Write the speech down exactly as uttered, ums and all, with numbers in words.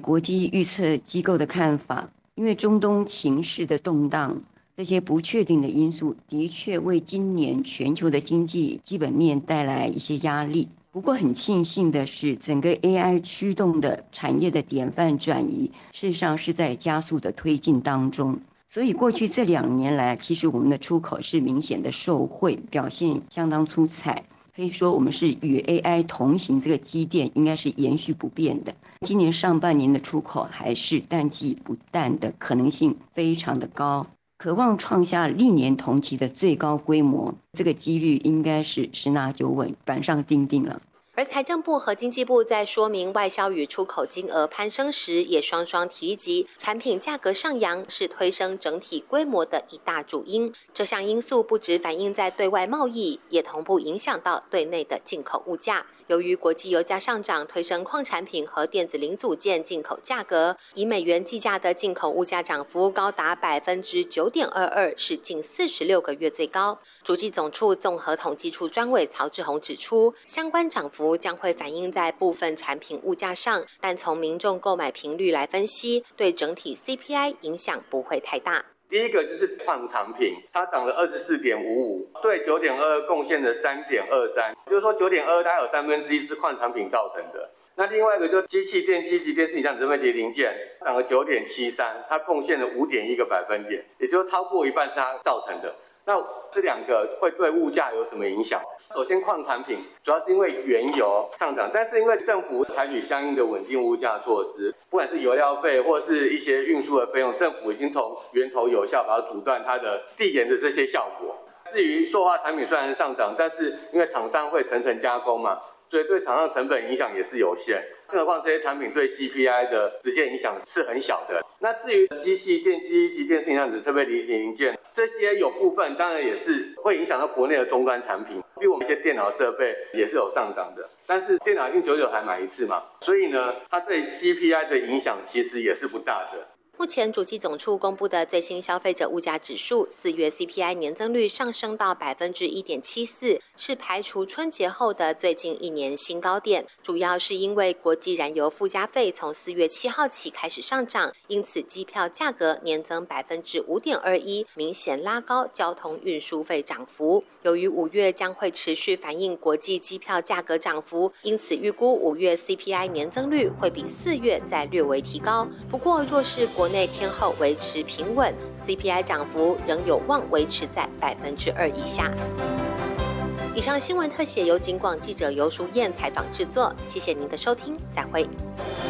国际预测机构的看法，因为中东情势的动荡，这些不确定的因素的确为今年全球的经济基本面带来一些压力。不过很庆幸的是，整个 A I 驱动的产业的典范转移，事实上是在加速的推进当中。所以过去这两年来，其实我们的出口是明显的受惠，表现相当出彩。可以说我们是与 A I 同行，这个基调应该是延续不变的。今年上半年的出口还是淡季不淡的可能性非常的高，渴望创下历年同期的最高规模，这个几率应该是十拿九稳，板上钉钉了。 而财政部和经济部在说明外销与出口金额攀升时，也双双提及产品价格上扬是推升整体规模的一大主因。这项因素不只反映在对外贸易，也同步影响到对内的进口物价。由于国际油价上涨，推升矿产品和电子零组件进口价格，以美元计价的进口物价涨幅高达百分之九点二二，是近四十六个月最高。主计总处综合统计处专委曹志宏指出，相关涨幅将会反映在部分产品物价上，但从民众购买频率来分析，对整体 C P I 影响不会太大。 第一个就是矿产品，它涨了二十四点五五，对九点二二贡献了三点二三，就是说九点二二大概有三分之一是矿产品造成的。那另外一个就是机器电机及电视影像整分节零件涨了九点七三，它贡献了五点一个百分点，也就是超过一半是它造成的。那这两个会对物价有什么影响？首先，矿产品主要是因为原油上涨，但是因为政府采取相应的稳定物价措施，不管是油料费或是一些运输的费用，政府已经从源头有效把它阻断它的递延的这些效果。至于塑化产品虽然上涨，但是因为厂商会层层加工嘛，所以对厂商成本影响也是有限。更何况这些产品对 C P I 的直接影响是很小的。那至于机器、电机及电视影像子设备零零件，这些有部分当然也是会影响到国内的终端产品，比如我们一些电脑设备也是有上涨的。但是电脑一定久久才买一次嘛，所以呢，它对 C P I 的影响其实也是不大的。 目前主计总处公布的最新消费者物价指数，四月 C P I 年增率上升到百分之一点七四，是排除春节后的最近一年新高点。主要是因为国际燃油附加费从四月七号起开始上涨，因此机票价格年增百分之五点二一，明显拉高交通运输费涨幅。由于五月将会持续反映国际机票价格涨幅，因此预估五月 C P I 年增率会比四月再略微提高。不过，若是国内天后维持平稳 ，C P I 涨幅仍有望维持在百分之二以下。以上新闻特写由警广记者游淑燕采访制作，谢谢您的收听，再会。